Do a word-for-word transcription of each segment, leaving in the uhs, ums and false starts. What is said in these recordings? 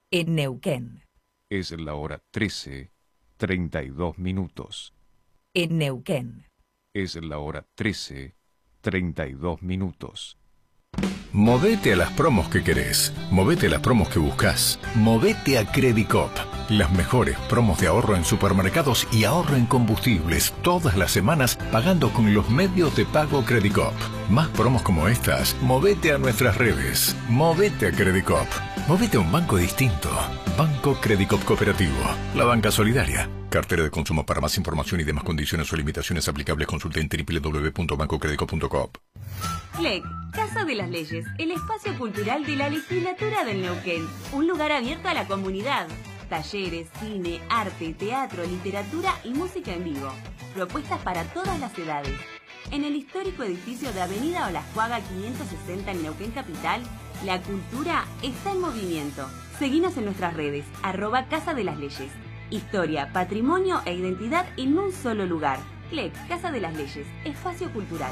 en Neuquén. Es la hora trece, treinta y dos minutos. En Neuquén. Es la hora trece, treinta y dos minutos. Movete a las promos que querés. Movete a las promos que buscas. Movete a Credicop. Las mejores promos de ahorro en supermercados y ahorro en combustibles todas las semanas pagando con los medios de pago Credicop. Más promos como estas, movete a nuestras redes. Movete a Credicop. Movete a un banco distinto. Banco Credicop Cooperativo. La banca solidaria. Cartera de consumo. Para más información y demás condiciones o limitaciones aplicables, consulte en doble u doble u doble u punto banco credicop punto com. C L E C, Casa de las Leyes, el espacio cultural de la legislatura del Neuquén. Un lugar abierto a la comunidad. Talleres, cine, arte, teatro, literatura y música en vivo. Propuestas para todas las edades. En el histórico edificio de Avenida Olascuaga quinientos sesenta en Neuquén Capital, la cultura está en movimiento. Seguinos en nuestras redes, arroba Casa de las Leyes. Historia, patrimonio e identidad en un solo lugar. C L E C, Casa de las Leyes, espacio cultural.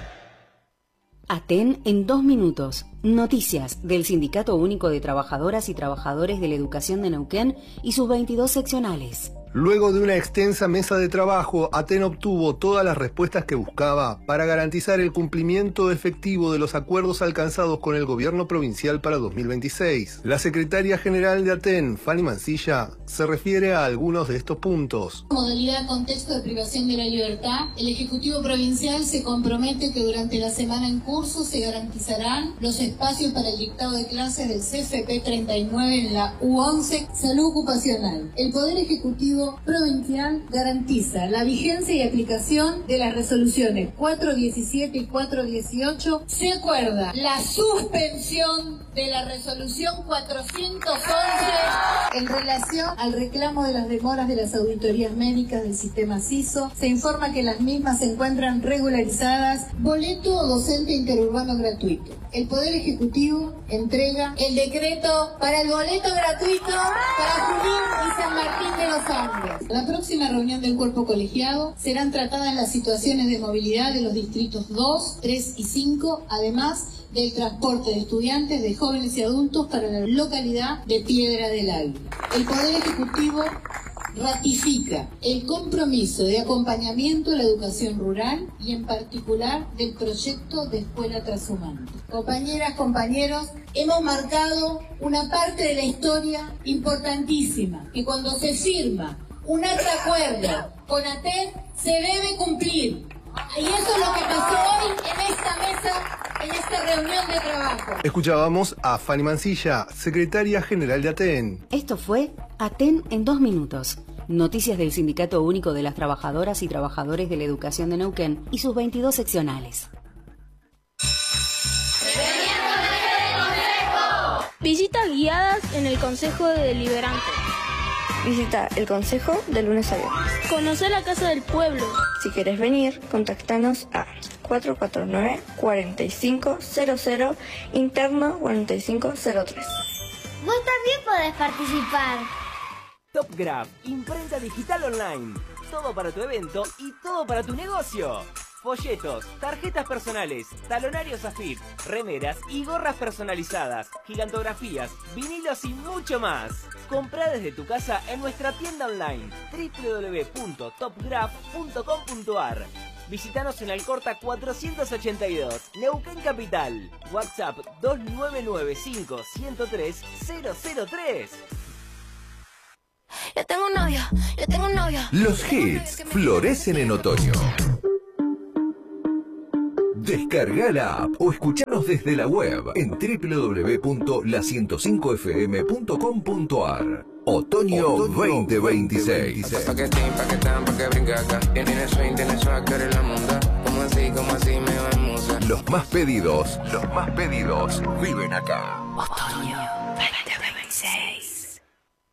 Aten en dos minutos. Noticias del Sindicato Único de Trabajadoras y Trabajadores de la Educación de Neuquén y sus veintidós seccionales. Luego de una extensa mesa de trabajo, Aten obtuvo todas las respuestas que buscaba para garantizar el cumplimiento efectivo de los acuerdos alcanzados con el gobierno provincial para dos mil veintiséis. La secretaria general de Aten, Fanny Mancilla, se refiere a algunos de estos puntos. Modalidad contexto de privación de la libertad, el Ejecutivo Provincial se compromete que durante la semana en curso se garantizarán los espacios para el dictado de clases del C F P treinta y nueve en la U once, Salud Ocupacional. El Poder Ejecutivo Provincial garantiza la vigencia y aplicación de las resoluciones cuatrocientos diecisiete y cuatrocientos dieciocho. Se acuerda la suspensión de la resolución cuatrocientos once en relación al reclamo de las demoras de las auditorías médicas del sistema S I S O. Se informa que las mismas se encuentran regularizadas. Boleto docente interurbano gratuito. El Poder Ejecutivo entrega el decreto para el boleto gratuito para Junín y San Martín de los Andes. La próxima reunión del cuerpo colegiado serán tratadas las situaciones de movilidad de los distritos dos, tres y cinco, además del transporte de estudiantes, de jóvenes y adultos para la localidad de Piedra del Águila. El Poder Ejecutivo ratifica el compromiso de acompañamiento a la educación rural y en particular del proyecto de Escuela Trashumante. Compañeras, compañeros, hemos marcado una parte de la historia importantísima, que cuando se firma un alto acuerdo con Aten se debe cumplir. Y eso es lo que pasó hoy en esta mesa, en esta reunión de trabajo. Escuchábamos a Fanny Mancilla, secretaria general de Aten. Esto fue Aten en dos minutos. Noticias del Sindicato Único de las Trabajadoras y Trabajadores de la Educación de Neuquén y sus veintidós seccionales. Visitas guiadas en el Consejo Deliberante. Visita el Consejo de lunes a viernes. Conocer la Casa del Pueblo. Si querés venir, contactanos a cuatro cuatro nueve, cuatro cinco cero cero, interno cuarenta y cinco cero tres. Vos también podés participar. TopGraph, imprenta digital online. Todo para tu evento y todo para tu negocio. Folletos, tarjetas personales, talonarios AFIP, remeras y gorras personalizadas, gigantografías, vinilos y mucho más. Comprá desde tu casa en nuestra tienda online doble u doble u doble u punto topgraph punto com punto ar. Visítanos en Alcorta cuatrocientos ochenta y dos, Neuquén Capital. WhatsApp dos nueve nueve cinco, uno cero tres, cero cero tres. Yo tengo un novio, yo tengo un novio. Los hits florecen en otoño. Descarga la app o escuchanos desde la web en doble u doble u doble u punto la ciento cinco f m punto com punto ar. Otoño, Otoño veinte veintiséis. Paquetín, paquetán, pa' que brinque acá. Tiene swing, tiene swag, tú eres la munda. Como así, como así me va en musa. Los más pedidos, los más pedidos viven acá. Otoño veinte veintiséis.